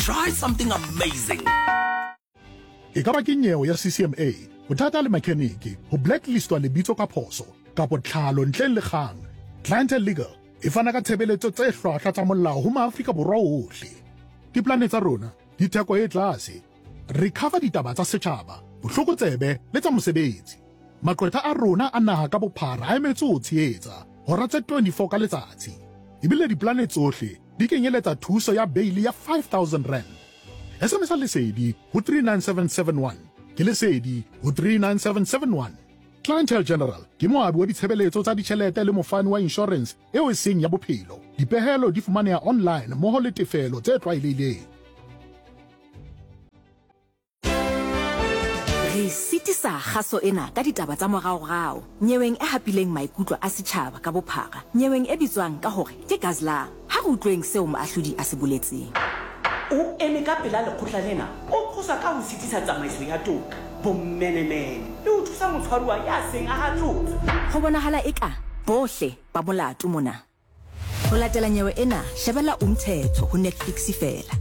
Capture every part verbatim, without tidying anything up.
try something amazing. E ka ba ke nyewe ya C C M A, bothata le mechanic, ho blacklistwa lebitso ka phoso, kapo tlhalo ntleng le kgang. Clientele Legal e fana ka tshebeletso tse hlwahlwa tsa molao ho Maafrika Borwa ohle. Diplane tsa rona di theko e tlase. Re cover ditaba tsa setjhaba, bohlokotsebe le tsa mosebetsi. Maqwetha a rona a naha ka bophara a emetse ho tshehetsa hora tse twenty-four ka letsatsi. Ebile diplane tsohle di kenyeletsa thuso ya bail ya five thousand rand. S M S lesedi ho three nine seven seven one. Ke lesedi ho three nine seven seven one. Clientele General ke moabi wa ditshebeletso tsa ditjhelete le mofani wa insurance eo e seng ya bophelo. Dipehelo di fumaneha online mmoho le tefelo tse tlwaelehileng. Re sitisa kgaso ena ka ditaba tsa moraorao, nyeweng e hapileng maikutlo a setjhaba ka bophara, nyeweng e bitswang ka hore ke Gazla. Ha re utlweng seo moahlodi a se boletseng. O eme ka pela lekgotla lena, o qosa ka ho sitisa tsamaiso ya toka, bommenemene le ho thusa motshwaruwa ya seng a hatlotse. Ho bonahala eka bohle ba molato mona. Ho latela nyewe ena, shebella Umthetho ho Netflix fela.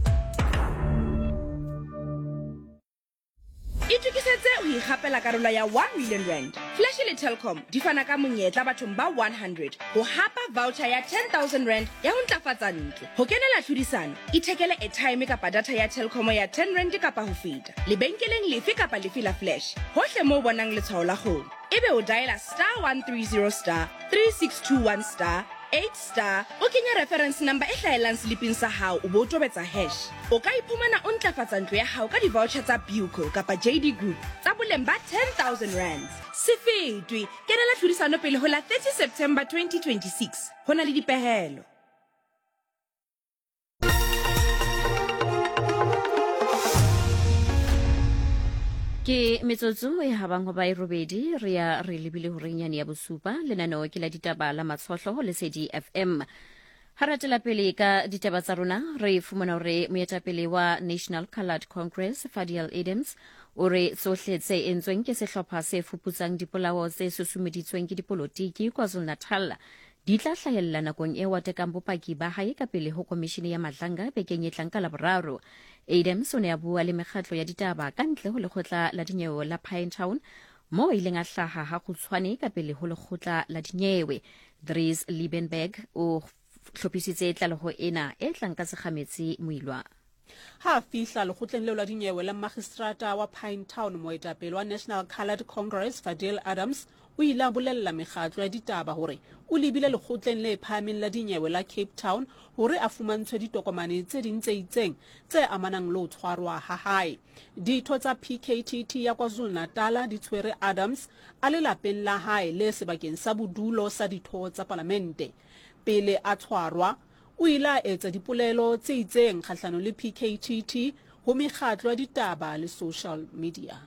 Itukisetse o ikgapela karolo ya one million rand. Flash le Telkom di fana ka monyetla bathong ba one hundred ho hapa voucher ya ten thousand rand ya ho ntlafatsa ntlo. Ho kenela tlhodisano, ithekele airtime kapa data ya Telkom ya ten rand kapa ho feta. Lebenkeleng lefe kapa lefe la Flash. Hohle mo bonang letshwao la kgomo. Ebe o diala star one three zero star three six two one star eight star o kenya reference number e hlahelang sliping sa hao o bo tobetsa hash. O ka iphumana o ntlafatsa ntlo ya hao ka di-voucher tsa Buco kapa J D Group tsa boleng ba ten thousand rand. Se fetwe, kenela tlhodisano pele ho la thirty September twenty twenty-six. Ho na le dipehelo. Ke metsotso e habang ho ba e robedi re ya re lebile ho renyane ya bosupa lenaneo ke la ditaba la matshohlo ho Lesedi F M. Haratela pele ka ditaba tsa rona re fumana hore moetapele wa National Coloured Congress Fadiel Adams o re tsohle tse entsweng ke sehlopha se fuputsang dipolao tse susumeditsweng ke dipolotiki KwaZulu-Natal di tla hlahella nakong e wa tekang bopaki ba hae ka pele ho komishini ya Madlanga bekeng e tlang ka Laboraro. Adams o ne a bua le mekgatlo ya ditaba ka ntle ho lekgotla la dinyewe la Pinetown mo ileng a hlaha ha kgutshwane ka pele ho lekgotla la dinyewe. Dries Liebenberg o hlophisitse tlaleho ena e tlang ka sekgametsi moilwa. Ha fihla lekgotleng leo la dinyewe la magistrata wa Pinetown moetapele wa National Coloured Congress Fadiel Adams o ile a bolella mekgatlo ya ditaba hore o lebile lekgotleng le phahameng la dinyewe la Cape Town hore a fumantshwe ditokomane tse ding tse itseng tse amanang le ho tshwarwa ha hae. Ditho tsa P K T T ya KwaZulu-Natal di tshwere Adams a le lapeng la hae le sebakeng sa bodulo sa ditho tsa palamente. Pele a tshwarwa o ile a etsa dipolelo tse itseng kgahlano le P K T T ho mekgatlo ya ditaba le social media.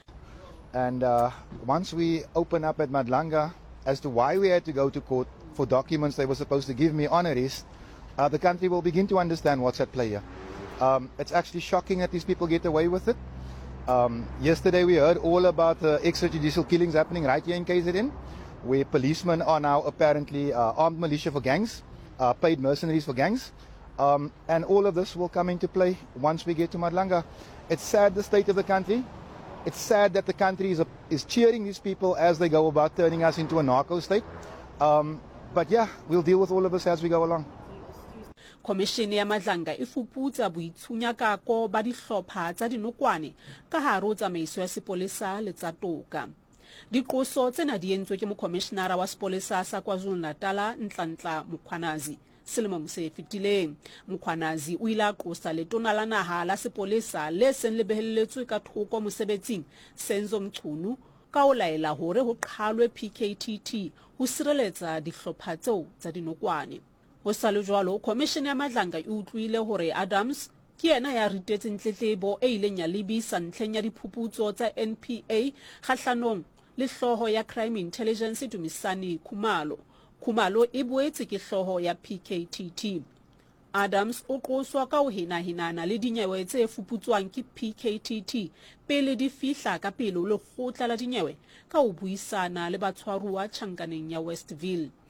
And uh, once we open up at Madlanga as to why we had to go to court for documents they were supposed to give me on arrest, uh, the country will begin to understand what's at play here. Um, it's actually shocking that these people get away with it. Um, yesterday we heard all about the extrajudicial killings happening right here in K Z N, where policemen are now apparently uh, armed militia for gangs, uh, paid mercenaries for gangs. Um, and all of this will come into play once we get to Madlanga. It's sad, the state of the country. It's sad that the country is, a, is cheering these people as they go about turning us into a narco state. Um, but yeah, we'll deal with all of this as we go along. Komishini ya Madlanga e fuputsa boitshunyakako ba dihlopha tsa dinokwane ka hare ho tsamaiso ya sepolesa le tsa toka. Diqoso tsena di entswe ke mokomishenara wa sepolesa sa KwaZulu-Natal Nhlanhla Mukhwanazi. Selemong se fetileng Mukhwanazi o ile a qosa letona la naha la sepolesa le seng le behelletswe ka thoko mosebetsing Senzo Mchunu ka o laela hore ho qhalwe P K T T ho sireletsa dihlopha tseo tsa dinokwane. Ho sa le jwalo, komishini ya Madlanga e utlwile hore Adams ke yena ya ritetseng tletlebo e ileng ya lebisa ntlheng ya diphuputso tsa N P A kgahlanong le hloho ya Crime Intelligence Dumisani Khumalo. Khumalo e boetse ke hloho ya P K T T. Adams o qoswa ka ho hinahinana le dinyewe tse fuputswang ke P K T T pele di fihla ka pele le lekgotla la dinyewe ka ho buisana le batshwaruwa tjhankaneng ya Westville.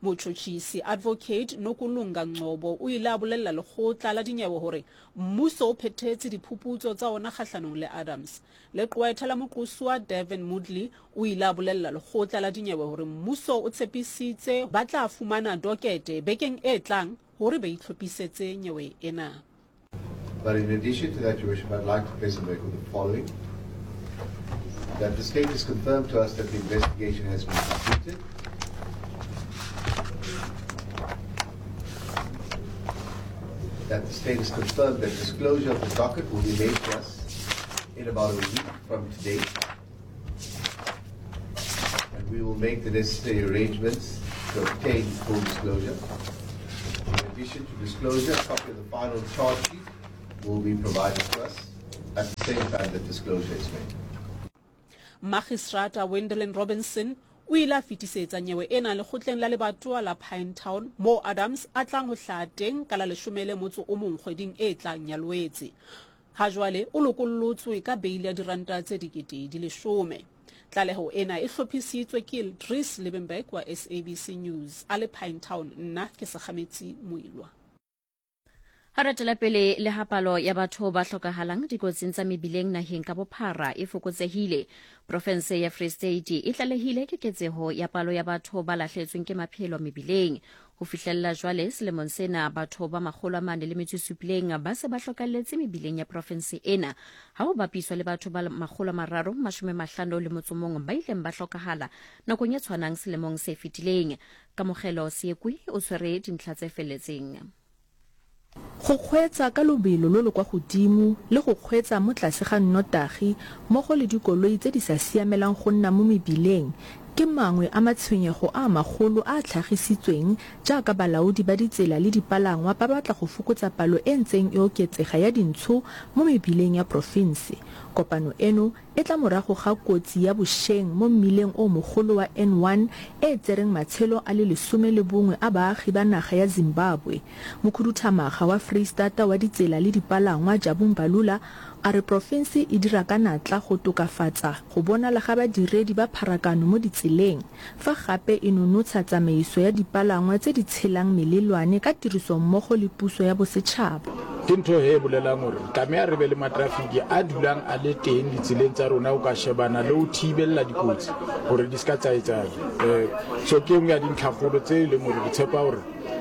motšhotšhisi advocate Nokulunga Ngcobo o ile a bolella lekgotla la dinyewe hore mmuso o phethetse diphuputso tsa ona kgahlanong le Adams. Leqwetha la moqosuwa Devin Moodley o ile a bolella lekgotla la dinyewe hore mmuso o tshepisitse ba tla fumana dokete bekeng e tlang hore ba itlhophisetse nyewe ena. But in addition to that, Your Worship, I'd like to place on record the following. That the state has confirmed to us that the investigation has been completed. That the state has confirmed that disclosure of the docket will be made to us in about a week from today. And we will make the necessary arrangements to obtain full disclosure. In addition to disclosure, a copy of the final charge sheet will be provided to us at the same time that disclosure is made. Magistrata Wendelin Robinson o ile a fetisetsa nyewe ena lekgotleng la lebatowa la Pinetown mo Adams a tlang ho hlaha teng ka la leshome le motso o mong kgweding e tlang ya Loetse. Ha jwale o lokollotswe ka beili ya diranta tse dikete di leshome. Tlaleho ena e hlophisitswe ke Dries Liebenberg wa S A B C News a le Pinetown. Nna ke Sekgametsi Moilwa. Ha ratela pele le hapalo ya batho ba hlokahalang dikotsing tsa mebileng naheng ka bophara e fokotsehile. Province ya Free State e tlalehile ke ketseho ya palo ya batho ba lahletsweng ke maphelo mebileng. Ho fihlella jwale selemong sena batho ba makgolo a mane le metso e supileng ba se ba hlokalletse mebileng ya province ena. Ha ho bapiswa le batho ba makgolo a mararo mashome mahlano le motso mong ba ileng ba hlokahala nakong e tshwanang selemong se fetileng. Kamogelo Seekwi o tshwere dintlha tse felletseng. Go kgweetsa ka lobelo lo lo kwa godimo le go kgweetsa mo tlase ga nnotagi mmogo le dikoloi tse di sa siamelang go nna mo mebileng ke mangwe a matshwenyego a magolo a tlhagisitsweng jaaka balaodi ba ditsela le dipalangwa ba batla go fokotsa palo e ntseng e oketsega ya dintsho mo mebileng ya province. Kopano eno e tla morago ga kotsi ya bosheng mo mmileng o mogolo wa N one e tsereng matshelo a le lesome le bongwe a baagi ba naga ya Zimbabwe. Mokhuduthamaga wa Free State wa ditsela le dipalangwa Jabu Mbalula a re province e dira ka natla go tokafatsa go bona le ga badiredi ba pharakano mo ditseleng fa gape e nonotsha tsamaiso ya dipalangwa tse di tshelang melelwane ka tiriso mmogo le puso ya bosetšhaba. Ke ntho e bolelang gore tlameha re be le matrafiki a dulang a le teng ditseleng tsa rona o ka shebana le ho thibella dikotsi gore di ska tsaetsana. Eh so ke nngwe ya dintlhagolo tse le gore re tshepa gore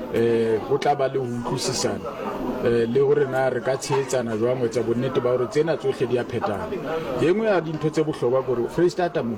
eh go tla ba le ho utlwisisana le gore na re ka tshetsana jwa mo tsa bonnete ba gore tsena tsohle di a phetana. Engwe ya dintho tse bohlokwa gore Free State mo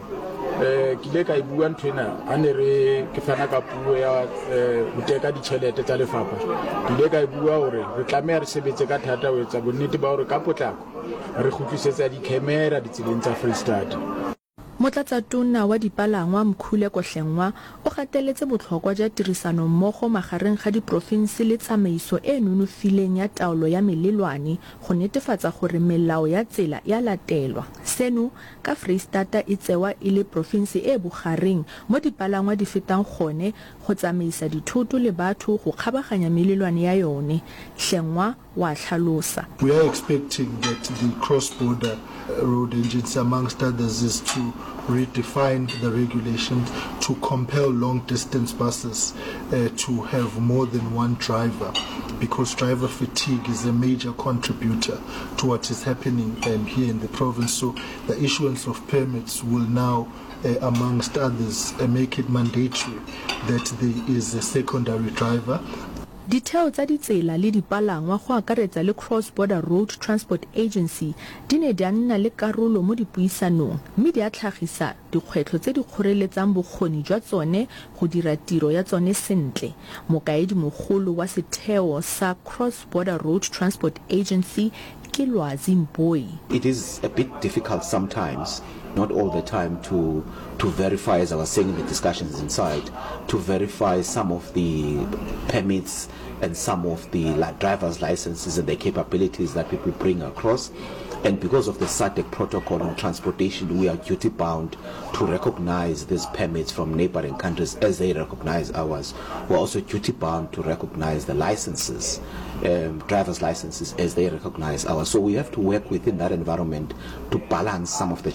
eh ke le ka e bua ntwena a ne re ke fana ka puo ya ho teka ditšhelete tsa lefapha ke le ka e bua gore re tlameha re sebetse ka thata ho etsa bonnete ba gore ka potlako re khutlisetsa di-camera ditseleng tsa Free State. Motlatsatona wa dipalangwa Mkhule Kohlengwa o gateletse botlhokwa jwa tirisano mmogo magareng ga diprovince le tsamaiso e nonofileng ya taolo ya melelwane go netefatsa gore melao ya tsela ya latelwa. Seno ka Free State e tsewa e le province e bogareng mo dipalangwa di fetang gone go tsamaisa dithoto le batho go kgabaganya melelwane ya yone. Hlengwa wa tlhalosa. We are expecting that the cross-border road engines, amongst others, is to redefine the regulations to compel long-distance buses uh, to have more than one driver, because driver fatigue is a major contributor to what is happening um, here in the province. So the issuance of permits will now, uh, amongst others, uh, make it mandatory that there is a secondary driver. Ditheo tsa ditsela le dipalangwa go akaretsa le Cross Border Road Transport Agency di ne di nna le karolo mo dipuisanong mme di a tlhagisa dikgwetlho tse di kgoreletsang bokgoni jwa tsone go dira tiro ya tsone sentle. Mokaedi mogolo wa setheo sa Cross Border Road Transport Agency ke Lwazi Mboi. It is a bit difficult sometimes, not all the time, to to verify, as I was saying in the discussions inside, to verify some of the permits and some of the like, driver's licenses and the capabilities that people bring across. And because of the S A D C protocol on transportation, we are duty bound to recognize these permits from neighboring countries as they recognize ours. We're also duty bound to recognize the licenses, um, driver's licenses, as they recognize ours. So we have to work within that environment to balance some of the challenges that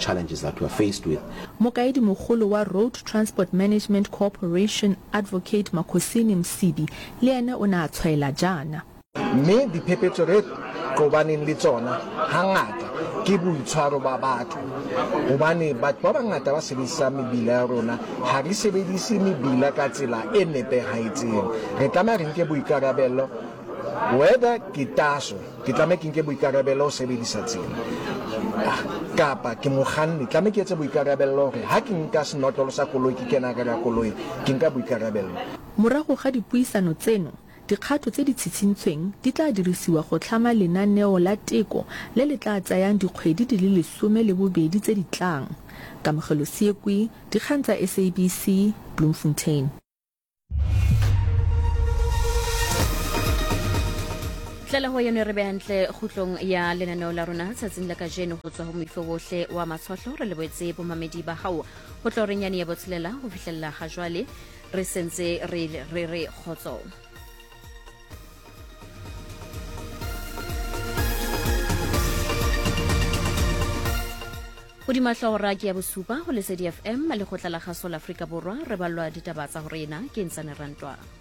that we're faced with. Mokaedi mogolo wa Road Transport Management Corporation Advocate Makhosini Msibi le ena o na tshwaela jana. Mme diphephetso re qobaneng le tsona hangata ke boitshwaro ba batho hobane batho ba bangata ba sebedisa mebila ya rona ha re sebedise mebila ka tsela e nepahetseng. Re tlameha re nke boikarabelo whether ke taso ke tlameha ke nke boikarabelo ho sebedisa tsela kapa ke mokganni tlameha ke etse boikarabelo hore ha ke nka senotlolo sa koloi ke kena ka koloi ke nka boikarabelo. Morago ga dipuisano tseno dikgato tse di tshitshintsweng di tla dirisiwa go tlhama lenaneo la teko le le tla tsayang dikgwedi di le lesome le bobedi tse di tlang. Kamogelo Siekwi, dikgang tsa S A B C, Bloemfontein. Tlela ho yone re behantle khutlong ya lenaneo la rona tsatsing la kajeno go tswa ho moifo wa matshotlo re lebetse bomamedi ba hao go tlo re nyane ya botshelela ho fihlella ga jwale re sentse re re re khotso. Hodima hlora ke ya bosupa ho Lesedi F M le khotla la kgaso la Afrika Borwa re balwa ditaba tsa ho rena ke Ntsane Rantwa.